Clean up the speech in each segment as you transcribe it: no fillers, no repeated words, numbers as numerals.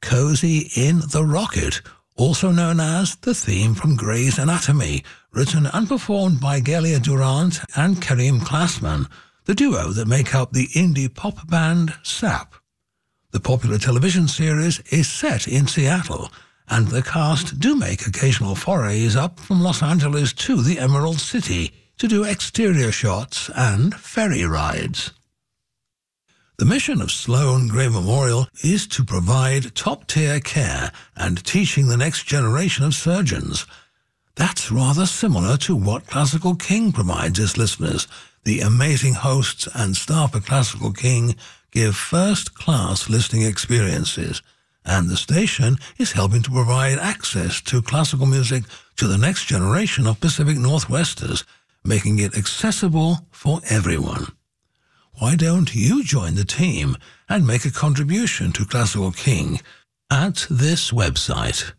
Cozy in the Rocket, also known as the theme from Grey's Anatomy, written and performed by Gelia Durant and Kareem Klassman, the duo that make up the indie pop band SAP. The popular television series is set in Seattle, and the cast do make occasional forays up from Los Angeles to the Emerald City to do exterior shots and ferry rides. The mission of Sloan Gray Memorial is to provide top-tier care and teaching the next generation of surgeons. That's rather similar to what Classical King provides its listeners. The amazing hosts and staff at Classical King give first-class listening experiences, and the station is helping to provide access to classical music to the next generation of Pacific Northwesters, making it accessible for everyone. Why don't you join the team and make a contribution to Classical King at this website,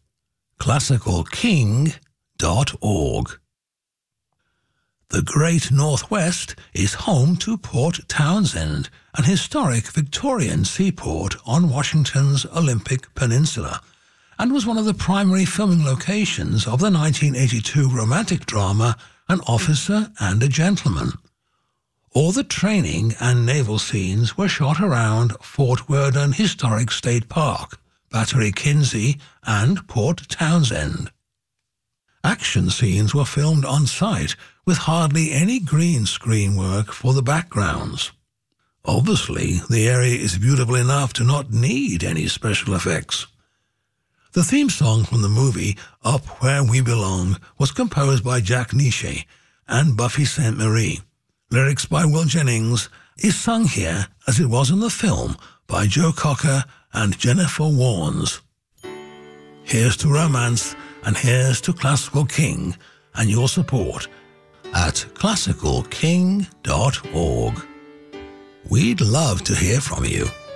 classicalking.org. The Great Northwest is home to Port Townsend, an historic Victorian seaport on Washington's Olympic Peninsula, and was one of the primary filming locations of the 1982 romantic drama An Officer and a Gentleman. All the training and naval scenes were shot around Fort Worden Historic State Park, Battery Kinsey, and Port Townsend. Action scenes were filmed on site with hardly any green screen work for the backgrounds. Obviously, the area is beautiful enough to not need any special effects. The theme song from the movie Up Where We Belong was composed by Jack Nitzsche and Buffy Sainte-Marie. Lyrics by Will Jennings is sung here as it was in the film by Joe Cocker and Jennifer Warnes. Here's to romance, and here's to Classical King and your support at classicalking.org. We'd love to hear from you.